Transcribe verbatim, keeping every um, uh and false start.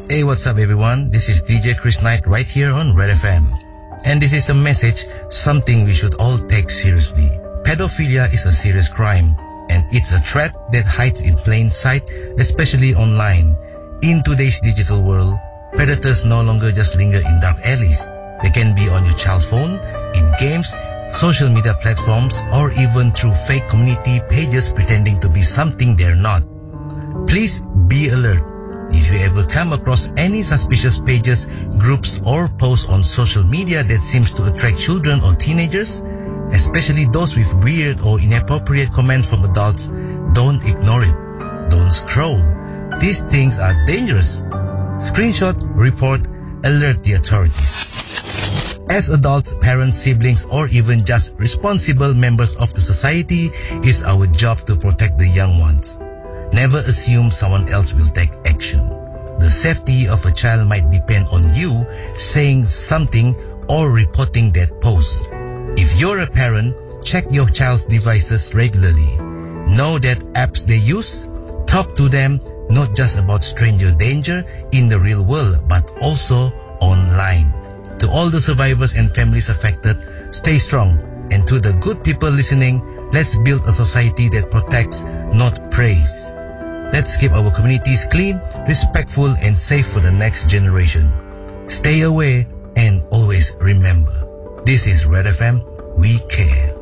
Hey, what's up everyone? This is D J Chris Knight right here on Red F M. And this is a message, something we should all take seriously. Pedophilia is a serious crime, and it's a threat that hides in plain sight, especially online. In today's digital world, predators no longer just linger in dark alleys. They can be on your child's phone, in games, social media platforms, or even through fake community pages pretending to be something they're not. Please be alert. If you ever come across any suspicious pages, groups, or posts on social media that seems to attract children or teenagers, especially those with weird or inappropriate comments from adults, don't ignore it. Don't scroll. These things are dangerous. Screenshot, report, alert the authorities. As adults, parents, siblings, or even just responsible members of the society, it's our job to protect the young ones. Never assume someone else will take action. The safety of a child might depend on you saying something or reporting that post. If you're a parent, check your child's devices regularly. Know that apps they use, talk to them not just about stranger danger in the real world, but also online. To all the survivors and families affected, stay strong. And to the good people listening, let's build a society that protects, not praise. Let's keep our communities clean, respectful, and safe for the next generation. Stay away and always remember, this is Red F M, we care.